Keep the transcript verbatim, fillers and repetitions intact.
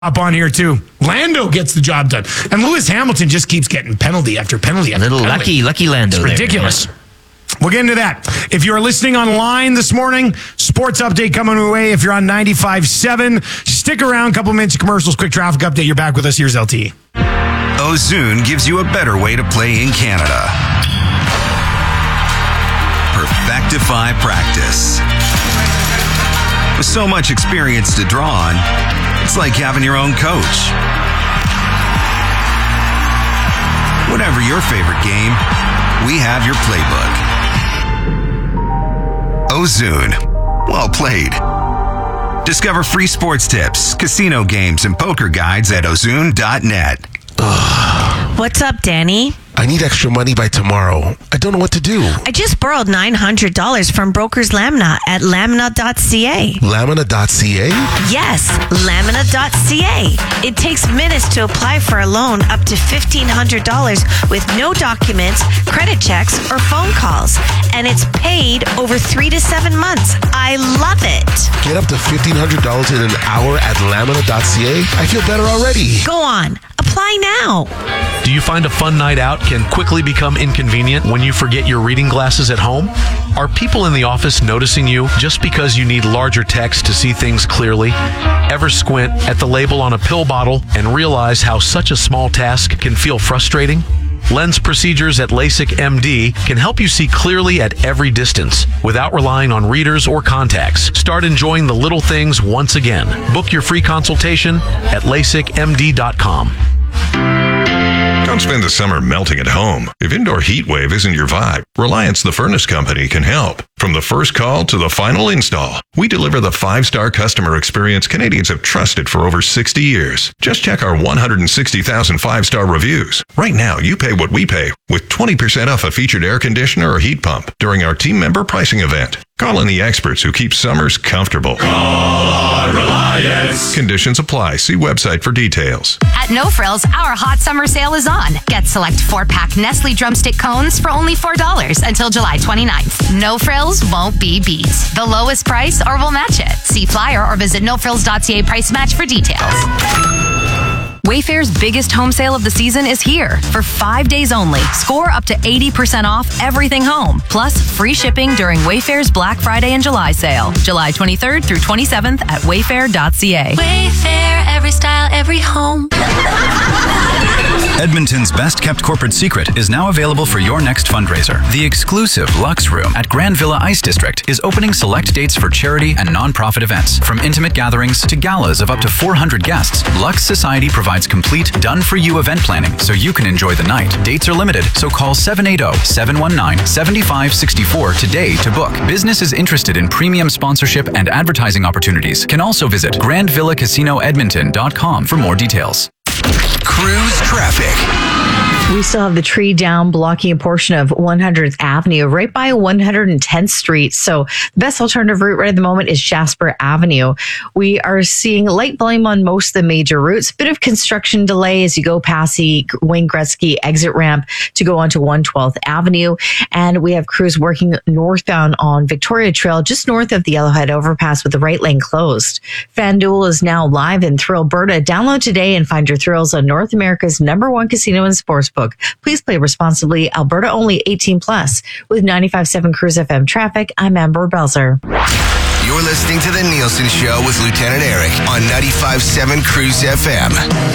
Up on here too. Lando gets the job done, and Lewis Hamilton just keeps getting penalty after penalty after Little penalty. lucky, lucky Lando. It's there, ridiculous. yeah. We'll get into that. If you're listening online this morning, sports update coming away. If you're on ninety-five point seven, stick around. Couple minutes of commercials, quick traffic update. You're back with us. Here's L T. Ozoon gives you a better way to play in Canada. Perfectify practice. With so much experience to draw on, it's like having your own coach. Whatever your favorite game, we have your playbook. Ozoon. Well played. Discover free sports tips, casino games, and poker guides at ozoon dot net. What's up, Danny? I need extra money by tomorrow. I don't know what to do. I just borrowed nine hundred dollars from Brokers Lamina at lamina dot c a. Lamina dot c a? Yes, lamina dot c a. It takes minutes to apply for a loan up to fifteen hundred dollars with no documents, credit checks, or phone calls. And it's paid over three to seven months. I love it. Get up to fifteen hundred dollars in an hour at lamina dot c a? I feel better already. Go on. Apply now. Do you find a fun night out can quickly become inconvenient when you forget your reading glasses at home? Are people in the office noticing you just because you need larger text to see things clearly? Ever squint at the label on a pill bottle and realize how such a small task can feel frustrating? Lens procedures at LASIK M D can help you see clearly at every distance without relying on readers or contacts. Start enjoying the little things once again. Book your free consultation at lasik m d dot com. Don't spend the summer melting at home. If indoor heat wave isn't your vibe, Reliance the Furnace Company can help. From the first call to the final install, we deliver the five-star customer experience Canadians have trusted for over sixty years. Just check our one hundred sixty thousand five-star reviews. Right now, you pay what we pay with twenty percent off a featured air conditioner or heat pump during our team member pricing event. Call in the experts who keep summers comfortable. Call our Reliance. Conditions apply. See website for details. At No Frills, our hot summer sale is on. Get select four-pack Nestle drumstick cones for only four dollars until July twenty-ninth. No Frills won't be beat. The lowest price or we'll match it. See flyer or visit no frills dot c a price match for details. Wayfair's biggest home sale of the season is here. For five days only, score up to eighty percent off everything home. Plus, free shipping during Wayfair's Black Friday and July sale. July twenty-third through twenty-seventh at wayfair dot c a. Wayfair, every style, every home. Edmonton's best-kept corporate secret is now available for your next fundraiser. The exclusive Lux Room at Grand Villa Ice District is opening select dates for charity and non-profit events. From intimate gatherings to galas of up to four hundred guests, Lux Society provides complete, done-for-you event planning so you can enjoy the night. Dates are limited, so call seven eight zero, seven one nine, seven five six four today to book. Businesses interested in premium sponsorship and advertising opportunities can also visit grand villa casino edmonton dot com for more details. Cruise traffic. We still have the tree down blocking a portion of one hundredth Avenue right by one hundred tenth Street. So the best alternative route right at the moment is Jasper Avenue. We are seeing light volume on most of the major routes. Bit of construction delay as you go past the Wayne Gretzky exit ramp to go onto one hundred twelfth Avenue. And we have crews working northbound on Victoria Trail just north of the Yellowhead overpass with the right lane closed. FanDuel is now live in Thrillberta. Download today and find your thrills on North America's number one casino and sportsbook. Please play responsibly. Alberta only eighteen plus. With ninety-five point seven Cruise F M traffic, I'm Amber Belzer. You're listening to The Nielsen Show with Lieutenant Eric on ninety-five point seven Cruise F M.